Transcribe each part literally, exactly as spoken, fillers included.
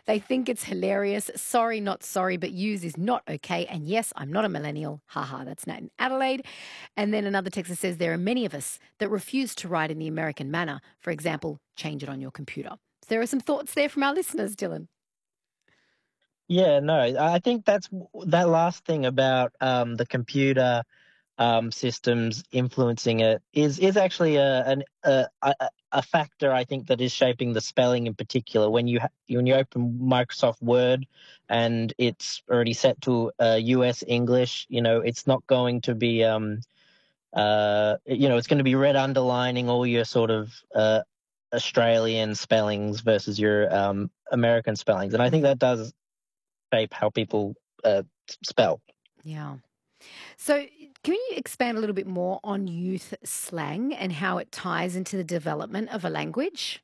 They think it's hilarious. Sorry, not sorry, but use is not okay. And yes, I'm not a millennial. Haha, that's Nat in Adelaide. And then another texter says there are many of us that refuse to write in the American manner. For example, change it on your computer. So there are some thoughts there from our listeners, Dylan. Yeah, no, I think that's that last thing about um, the computer um, systems influencing it is is actually a, an, a a a factor I think that is shaping the spelling in particular. When you ha- when you open Microsoft Word and it's already set to uh, U S English, you know, it's not going to be um uh you know it's going to be red underlining all your sort of uh Australian spellings versus your um American spellings, and I think Mm, that does shape how people uh, spell. yeah. So, can you expand a little bit more on youth slang and how it ties into the development of a language?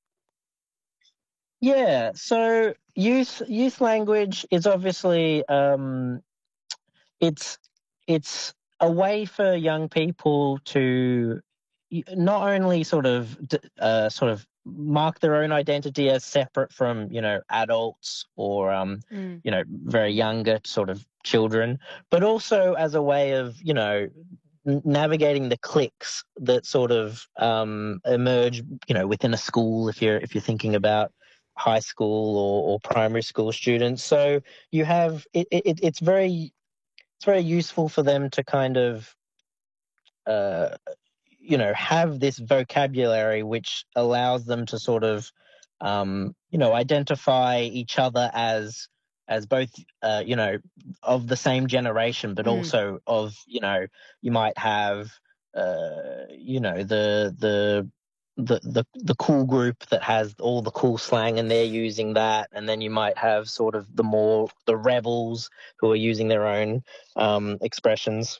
Yeah, so youth youth language is obviously um, it's it's a way for young people to y- not only sort of d- uh, sort of mark their own identity as separate from you know adults or um, Mm, you know very younger sort of children, but also as a way of you know n- navigating the cliques that sort of um, emerge, you know, within a school. If you're if you're thinking about high school or, or primary school students, so you have it, it. It's very it's very useful for them to kind of uh, you know have this vocabulary which allows them to sort of um, you know identify each other as as both uh, you know of the same generation, but mm. also of you know you might have uh, you know the the the, the the cool group that has all the cool slang and they're using that, and then you might have sort of the more the rebels who are using their own um, expressions.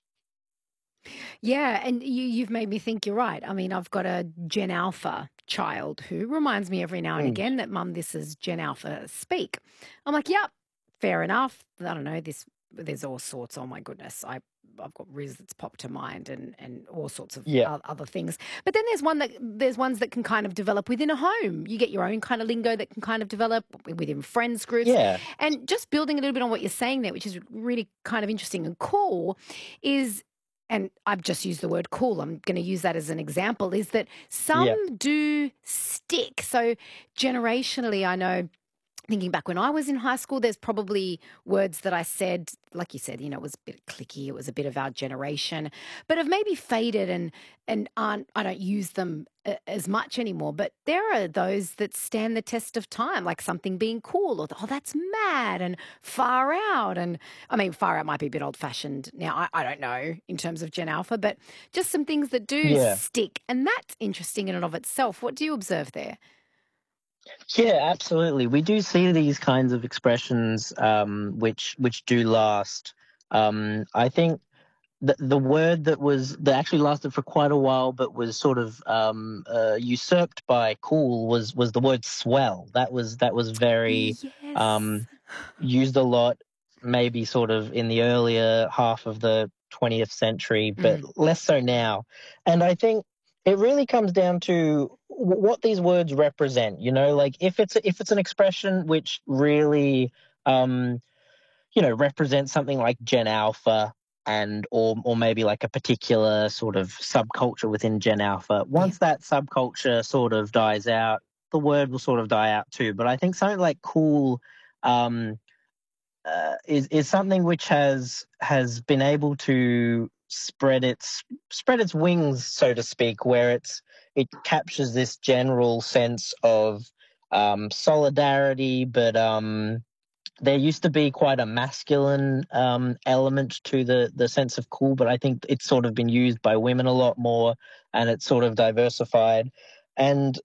Yeah, and you, you've made me think you're right. I mean, I've got a Gen Alpha child who reminds me every now and Mm, again that, Mum, this is Gen Alpha speak. I'm like, yep, fair enough. I don't know, this there's all sorts. Oh my goodness. I I've got Riz that's popped to mind and and all sorts of yeah, o- other things. But then there's one that there's ones that can kind of develop within a home. You get your own kind of lingo that can kind of develop within friends groups. yeah, And just building a little bit on what you're saying there, which is really kind of interesting and cool, is and I've just used the word cool, I'm going to use that as an example, is that some yeah. do stick. So generationally, I know thinking back when I was in high school, there's probably words that I said, like you said, you know, it was a bit clicky, it was a bit of our generation, but have maybe faded and and aren't I don't use them a- as much anymore. But there are those that stand the test of time, like something being cool or oh that's mad and far out. And I mean far out might be a bit old fashioned now. I, I don't know in terms of Gen Alpha, but just some things that do Yeah. stick. And that's interesting in and of itself. What do you observe there? Yeah, absolutely. We do see these kinds of expressions um, which which do last. Um, I think the the word that was that actually lasted for quite a while, but was sort of um, uh, usurped by cool was was the word swell. That was that was very Yes. um, used a lot, maybe sort of in the earlier half of the twentieth century, but Mm, less so now. And I think it really comes down to w- what these words represent. You know, like if it's if it's an expression which really, um, you know, represents something like Gen Alpha. And or or maybe like a particular sort of subculture within Gen Alpha. yeah. Once that subculture sort of dies out, the word will sort of die out too. But I think something like cool um, uh, is is something which has has been able to spread its spread its wings, so to speak, where it's it captures this general sense of um, solidarity, but um, there used to be quite a masculine um, element to the the sense of cool, but I think it's sort of been used by women a lot more, and it's sort of diversified. And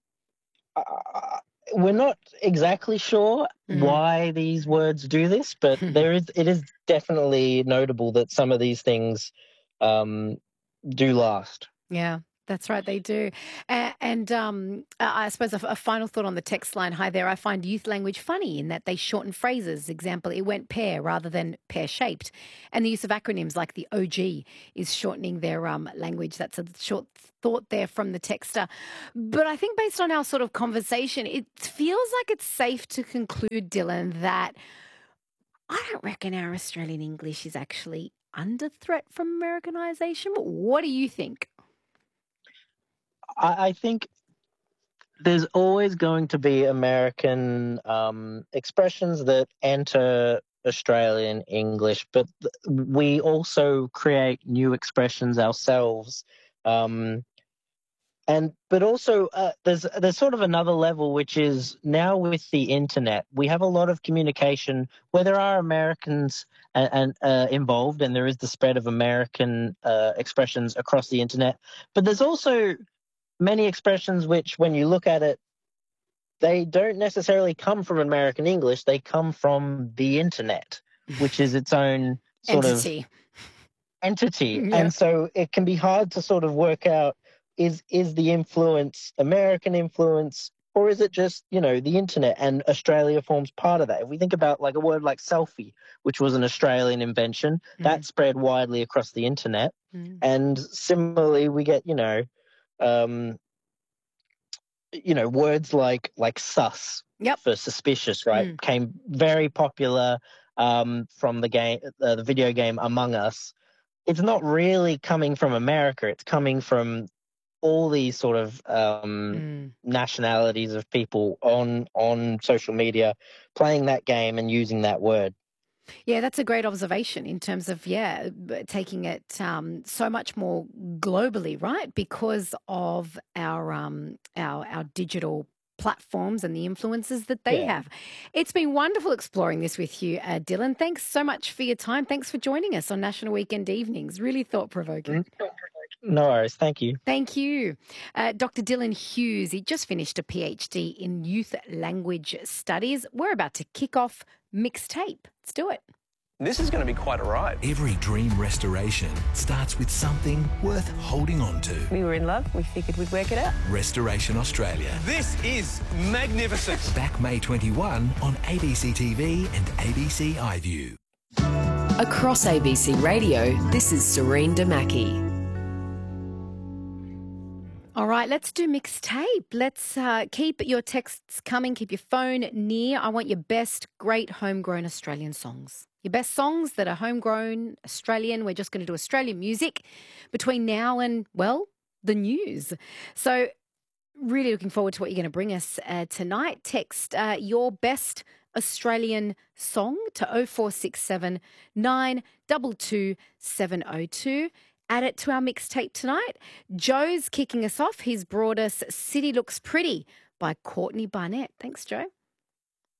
uh, we're not exactly sure Mm. why these words do this, but there is it is definitely notable that some of these things um, do last. Yeah. That's right, they do. A- And um, I I suppose a, a final thought on the text line. Hi there. I find youth language funny in that they shorten phrases. Example, it went pear rather than pear shaped. And the use of acronyms like the O G is shortening their um, language. That's a short thought there from the texter. But I think based on our sort of conversation, it feels like it's safe to conclude, Dylan, that I don't reckon our Australian English is actually under threat from Americanization. What do you think? I, I think there's always going to be American um, expressions that enter Australian English, but th- we also create new expressions ourselves. Um, and but also uh, there's there's sort of another level, which is now with the internet, we have a lot of communication where there are Americans and, and uh, involved, and there is the spread of American uh, expressions across the internet. But there's also many expressions which, when you look at it, they don't necessarily come from American English. They come from the internet, which is its own sort of Entity. entity. Yeah. And so it can be hard to sort of work out, is is the influence American influence, or is it just, you know, the internet, and Australia forms part of that? If we think about like a word like selfie, which was an Australian invention, that Mm, spread widely across the internet. mm. And similarly, we get, you know, um, you know, words like like sus Yep. for suspicious, right, Mm. came very popular um, from the game, uh, the video game Among Us. It's not really coming from America. It's coming from all these sort of um, Mm. nationalities of people on on social media playing that game and using that word. Yeah, that's a great observation in terms of, yeah, b- taking it um, so much more globally, right? Because of our um, our our digital platforms and the influences that they Yeah. have. It's been wonderful exploring this with you, uh, Dylan. Thanks so much for your time. Thanks for joining us on National Weekend Evenings. Really thought provoking. Mhm. No worries. Thank you. Thank you. Uh, Doctor Dylan Hughes, he just finished a PhD in youth language studies. We're about to kick off Mixtape. Let's do it. This is going to be quite a ride. Every dream restoration starts with something worth holding on to. We were in love. We figured we'd work it out. Restoration Australia. This is magnificent. Back May twenty-first on A B C T V and A B C iView. Across A B C Radio, this is Serene Damaki. All right, let's do Mixtape. Let's uh, keep your texts coming. Keep your phone near. I want your best great homegrown Australian songs. Your best songs that are homegrown Australian. We're just going to do Australian music between now and, well, the news. So really looking forward to what you're going to bring us uh, tonight. Text uh, your best Australian song to oh four six seven, nine two two, seven oh two. Add it to our mixtape tonight. Joe's kicking us off. He's brought us City Looks Pretty by Courtney Barnett. Thanks, Joe.